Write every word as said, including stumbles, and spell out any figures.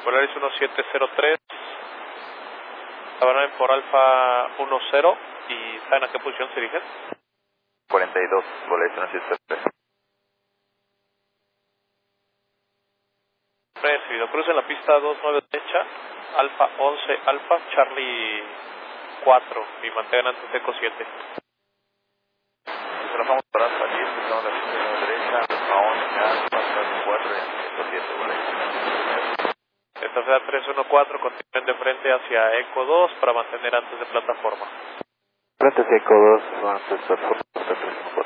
Volaris uno siete cero tres, abandonen por Alfa uno cero y ¿saben a qué posición se dirigen? cuarenta y dos, Volaris uno siete cero tres. Recibido, cruce en la pista dos nueve derecha, Alfa once Alfa, Charlie cuatro y mantengan antes Eco siete. Trabajamos para Alfa diez, estamos en la pista nueve derecha, Alfa once Alfa, Charlie cuatro y antes Eco siete, Volaris. Esta sea tres uno cuatro, continúen de frente hacia Eco dos para mantener antes de plataforma. Frente hacia Eco dos, antes de plataforma tres uno cuatro.